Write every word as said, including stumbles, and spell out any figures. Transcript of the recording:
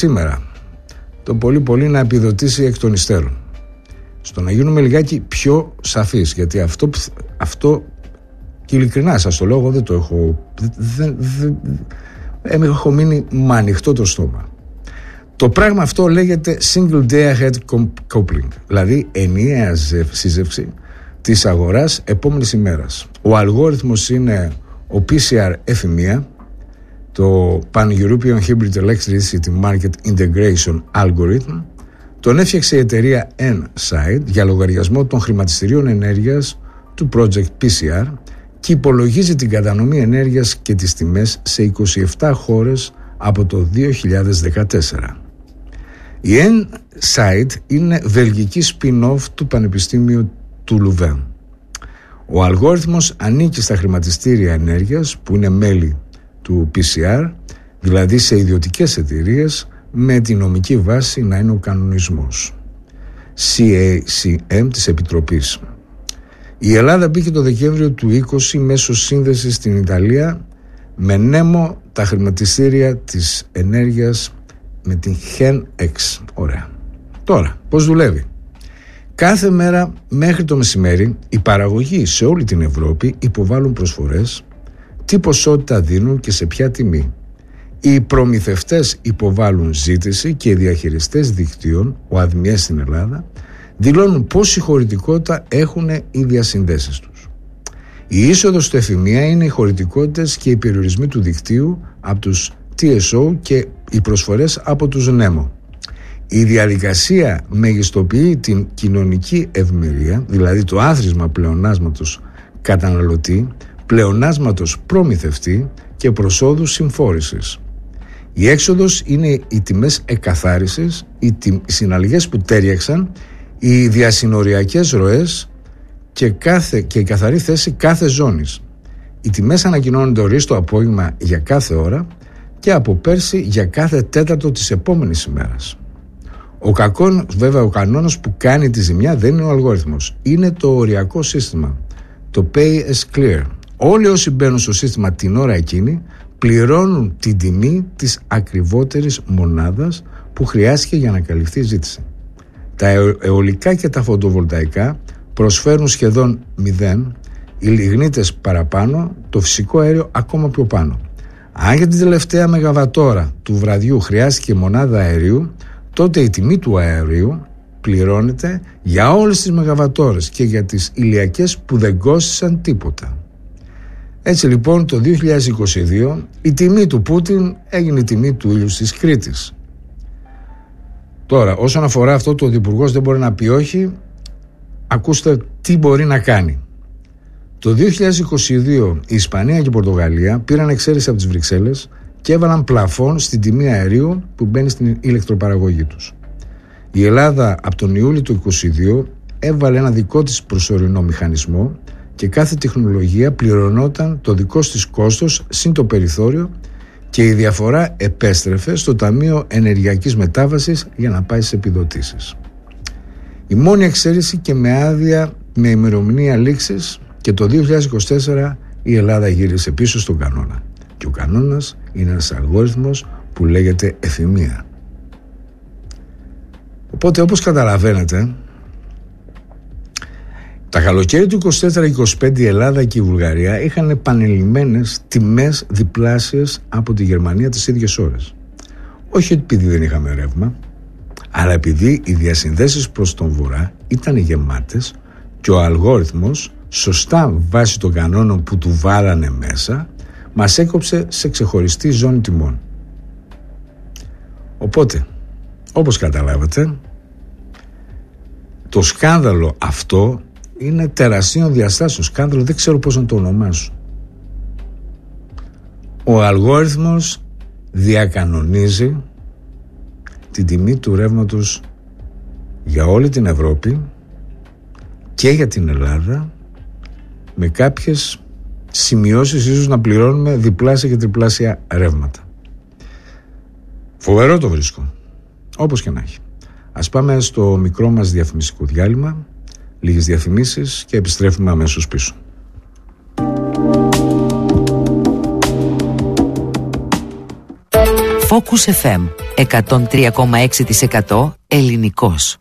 σήμερα. Το πολύ πολύ να επιδοτήσει εκ των υστέρων. Στο να γίνουμε λιγάκι πιο σαφείς, γιατί αυτό, αυτό και ειλικρινά σας το λέω, εγώ δεν το έχω δεν, δεν, δεν, έχω μείνει με ανοιχτό το στόμα. Το πράγμα αυτό λέγεται single day ahead coupling, δηλαδή ενιαία σύζευξη της αγοράς επόμενης ημέρας. Ο αλγόριθμος είναι ο πι σι αρ εφ ένα, το Pan-European Hybrid Electricity Market Integration Algorithm. Τον έφτιαξε η εταιρεία N-Side για λογαριασμό των χρηματιστηρίων ενέργειας του project πι σι αρ και υπολογίζει την κατανομή ενέργειας και τις τιμές σε είκοσι επτά χώρες από το δύο χιλιάδες δεκατέσσερα. Η N-Side είναι βελγική spin-off του Πανεπιστήμιου του Λουβέν. Ο αλγόριθμος ανήκει στα χρηματιστήρια ενέργειας που είναι μέλη του πι σι αρ, δηλαδή σε ιδιωτικές εταιρείες, με τη νομική βάση να είναι ο κανονισμός σι έι σι εμ της Επιτροπής. Η Ελλάδα μπήκε το Δεκέμβριο του είκοσι μέσω σύνδεσης στην Ιταλία με νέμο τα χρηματιστήρια της ενέργειας με την HEN-X. Ωραία. Τώρα, πώς δουλεύει? Κάθε μέρα μέχρι το μεσημέρι οι παραγωγοί σε όλη την Ευρώπη υποβάλλουν προσφορές, τι ποσότητα δίνουν και σε ποια τιμή. Οι προμηθευτές υποβάλλουν ζήτηση και οι διαχειριστές δικτύων, ο ΑΔΜΙΕΣ στην Ελλάδα, δηλώνουν πόση χωρητικότητα έχουν οι διασυνδέσεις τους. Η είσοδος στο εφημεία είναι οι χωρητικότητες και οι περιορισμοί του δικτύου από τους τι ες ο και οι προσφορές από τους νέμο. Η διαδικασία μεγιστοποιεί την κοινωνική ευημερία, δηλαδή το άθροισμα πλεονάσματος καταναλωτή, πλεονάσματος προμηθευτή και προσόδους συμφόρησης. Η έξοδος είναι οι τιμές εκαθάρισης, οι, τιμ, οι συναλλαγές που τέριαξαν, οι διασυνοριακές ροές και, κάθε, και η καθαρή θέση κάθε ζώνης. Οι τιμές ανακοινώνονται νωρίς το απόγευμα για κάθε ώρα και από πέρσι για κάθε τέταρτο της επόμενης ημέρας. Ο κακόν, βέβαια, ο κανόνας που κάνει τη ζημιά δεν είναι ο αλγόριθμος, είναι το οριακό σύστημα, το pay as clear. Όλοι όσοι μπαίνουν στο σύστημα την ώρα εκείνη πληρώνουν την τιμή της ακριβότερης μονάδας που χρειάστηκε για να καλυφθεί η ζήτηση. Τα αιωλικά και τα φωτοβολταϊκά προσφέρουν σχεδόν μηδέν, οι λιγνίτες παραπάνω, το φυσικό αέριο ακόμα πιο πάνω. Αν για την τελευταία μεγαβατόρα του βραδιού χρειάστηκε μονάδα αερίου, τότε η τιμή του αερίου πληρώνεται για όλες τις μεγαβατόρες και για τις ηλιακές που δεν κόστησαν τίποτα. Έτσι λοιπόν το δύο χιλιάδες είκοσι δύο η τιμή του Πούτιν έγινε η τιμή του ήλιου της Κρήτης. Τώρα, όσον αφορά αυτό, το Υπουργός δεν μπορεί να πει όχι. Ακούστε τι μπορεί να κάνει. Το δύο χιλιάδες είκοσι δύο η Ισπανία και η Πορτογαλία πήραν εξαίρεση από τις Βρυξέλλες και έβαλαν πλαφόν στην τιμή αερίου που μπαίνει στην ηλεκτροπαραγωγή τους. Η Ελλάδα από τον Ιούλιο του είκοσι δύο έβαλε ένα δικό της προσωρινό μηχανισμό και κάθε τεχνολογία πληρωνόταν το δικό της κόστος συν το περιθώριο και η διαφορά επέστρεφε στο Ταμείο Ενεργειακής Μετάβασης για να πάει σε επιδοτήσεις. Η μόνη εξαίρεση και με άδεια με ημερομηνία λήξης, και το δύο χιλιάδες είκοσι τέσσερα η Ελλάδα γύρισε πίσω στον κανόνα. Και ο κανόνας είναι ένας αλγόριθμος που λέγεται εφημεία. Οπότε, όπως καταλαβαίνετε, τα καλοκαίρι του είκοσι τέσσερα είκοσι πέντε η Ελλάδα και η Βουλγαρία είχαν επανειλημμένες τιμές διπλάσιες από τη Γερμανία τις ίδιες ώρες. Όχι επειδή δεν είχαμε ρεύμα, αλλά επειδή οι διασυνδέσεις προς τον βορρά ήταν γεμάτες και ο αλγόριθμος, σωστά βάσει των κανόνων που του βάλανε μέσα, μας έκοψε σε ξεχωριστή ζώνη τιμών. Οπότε, όπως καταλάβατε, το σκάνδαλο αυτό είναι τεραστίων διαστάσεων. Σκάνδαλο δεν ξέρω πώς να το ονομάσω. Ο αλγόριθμος διακανονίζει την τιμή του ρεύματος για όλη την Ευρώπη και για την Ελλάδα, με κάποιες σημειώσεις ίσως να πληρώνουμε διπλάσια και τριπλάσια ρεύματα. Φοβερό το βρίσκω. Όπως και να έχει. Ας πάμε στο μικρό μας διαφημιστικό διάλειμμα, λίγες διαφημίσεις και επιστρέφουμε αμέσως πίσω. Focus εφ εμ εκατόν τρία κόμμα έξι τοις εκατό ελληνικός.